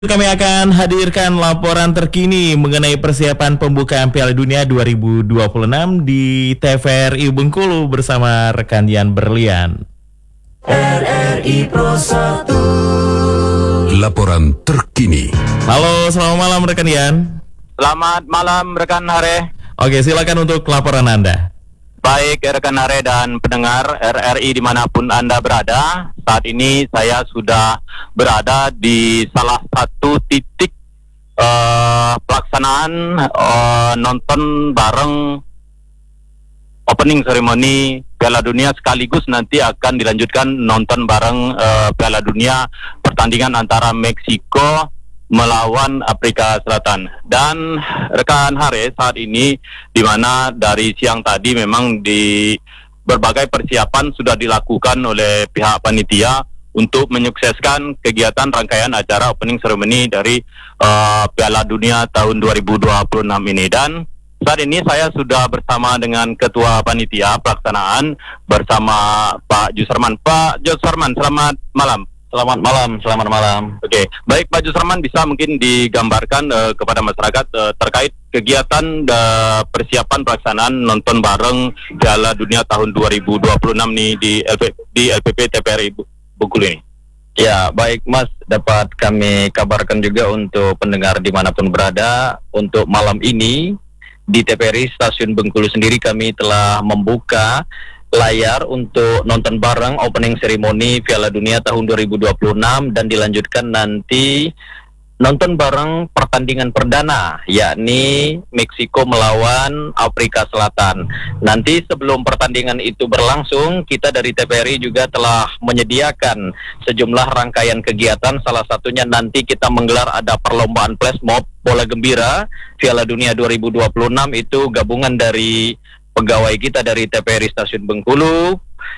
Kami akan hadirkan laporan terkini mengenai persiapan pembukaan Piala Dunia 2026 di TVRI Bengkulu bersama rekan Yan Berlian. RRI Pro 1. Laporan terkini. Halo, selamat malam rekan Yan. Selamat malam rekan Hare. Oke, silakan untuk laporan Anda. Baik rekan Hare dan pendengar RRI dimanapun Anda berada. Saat ini saya sudah berada di salah satu titik pelaksanaan nonton bareng opening ceremony Piala Dunia, sekaligus nanti akan dilanjutkan nonton bareng Piala Dunia pertandingan antara Meksiko melawan Afrika Selatan. Dan rekan Hare, saat ini di mana dari siang tadi memang di berbagai persiapan sudah dilakukan oleh pihak panitia untuk menyukseskan kegiatan rangkaian acara opening ceremony dari Piala Dunia tahun 2026 ini. Dan saat ini saya sudah bersama dengan Ketua Panitia Pelaksanaan bersama Pak Jusarman. Pak Jusarman, selamat malam. Selamat malam. Oke, baik Pak Jusarman, bisa mungkin digambarkan kepada masyarakat terkait kegiatan persiapan pelaksanaan nonton bareng Piala Dunia tahun 2026 nih di LPP TVRI Bengkulu ini. Ya, baik Mas, dapat kami kabarkan juga untuk pendengar dimanapun berada, untuk malam ini di TVRI Stasiun Bengkulu sendiri kami telah membuka layar untuk nonton bareng opening ceremony Piala Dunia tahun 2026 dan dilanjutkan nanti nonton bareng pertandingan perdana, yakni Meksiko melawan Afrika Selatan. Nanti sebelum pertandingan itu berlangsung, kita dari TVRI juga telah menyediakan sejumlah rangkaian kegiatan. Salah satunya nanti kita menggelar ada perlombaan flash mob bola gembira Piala Dunia 2026, itu gabungan dari pegawai kita dari TVRI Stasiun Bengkulu,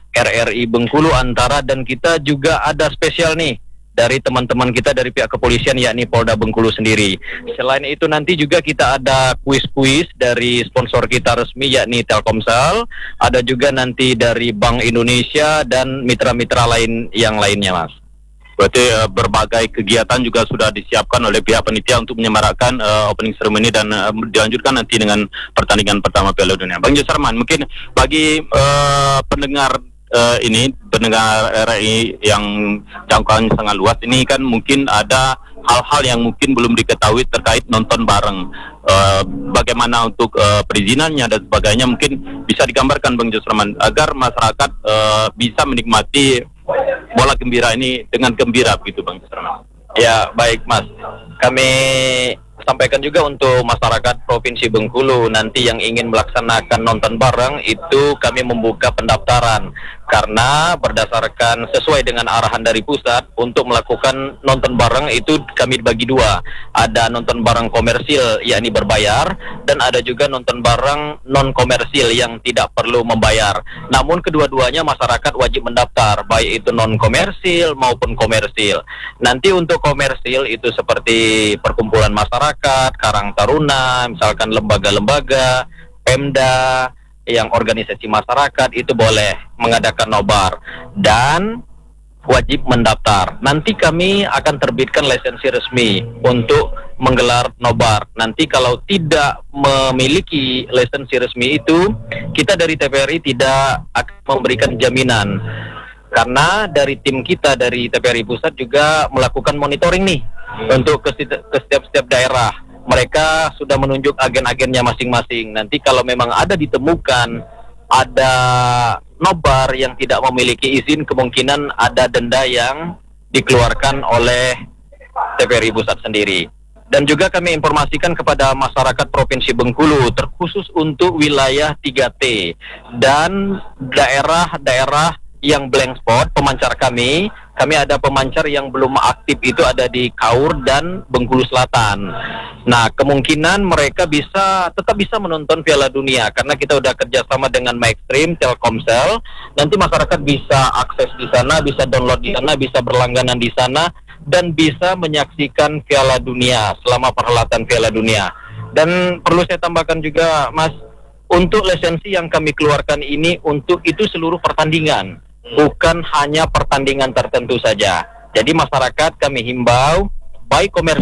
RRI Bengkulu Antara, dan kita juga ada spesial nih dari teman-teman kita dari pihak kepolisian, yakni Polda Bengkulu sendiri. Selain itu nanti juga kita ada kuis-kuis dari sponsor kita resmi, yakni Telkomsel. Ada juga nanti dari Bank Indonesia dan mitra-mitra lain yang lainnya, Mas. Berarti berbagai kegiatan juga sudah disiapkan oleh pihak panitia untuk menyemarakan opening ceremony dan dilanjutkan nanti dengan pertandingan pertama Piala Dunia. Bang Jusarman, mungkin bagi pendengar pendengar RRI yang jangkauannya sangat luas ini, kan mungkin ada hal-hal yang mungkin belum diketahui terkait nonton bareng. Bagaimana untuk perizinannya dan sebagainya, mungkin bisa digambarkan Bang Jusarman agar masyarakat bisa menikmati bola gembira ini dengan gembira begitu Bang Jusarman. Ya, baik Mas. Kami sampaikan juga untuk masyarakat Provinsi Bengkulu nanti yang ingin melaksanakan nonton bareng itu kami membuka pendaftaran, karena berdasarkan sesuai dengan arahan dari pusat untuk melakukan nonton bareng itu kami bagi dua. Ada nonton bareng komersil yakni berbayar, dan ada juga nonton bareng non komersil yang tidak perlu membayar. Namun kedua-duanya masyarakat wajib mendaftar, baik itu non komersil maupun komersil. Nanti untuk komersil itu seperti perkumpulan masyarakat, Karang Taruna, misalkan lembaga-lembaga, Pemda, yang organisasi masyarakat itu boleh mengadakan nobar dan wajib mendaftar. Nanti kami akan terbitkan lisensi resmi untuk menggelar nobar. Nanti kalau tidak memiliki lisensi resmi itu, kita dari TVRI tidak akan memberikan jaminan. Karena dari tim kita dari TVRI Pusat juga melakukan monitoring nih untuk ke setiap daerah. Mereka sudah menunjuk agen-agennya masing-masing. Nanti kalau memang ada ditemukan ada nobar yang tidak memiliki izin, kemungkinan ada denda yang dikeluarkan oleh TVRI Pusat sendiri. Dan juga kami informasikan kepada masyarakat Provinsi Bengkulu, terkhusus untuk wilayah 3T dan daerah-daerah yang blank spot pemancar kami ada pemancar yang belum aktif, itu ada di Kaur dan Bengkulu Selatan. Nah, kemungkinan mereka tetap bisa menonton Piala Dunia karena kita udah kerjasama dengan Maxstream, Telkomsel. Nanti masyarakat bisa akses di sana, bisa download di sana, bisa berlangganan di sana, dan bisa menyaksikan Piala Dunia selama perhelatan Piala Dunia. Dan perlu saya tambahkan juga, Mas, untuk lisensi yang kami keluarkan ini untuk itu seluruh pertandingan, bukan hanya pertandingan tertentu saja. Jadi masyarakat kami himbau baik komersial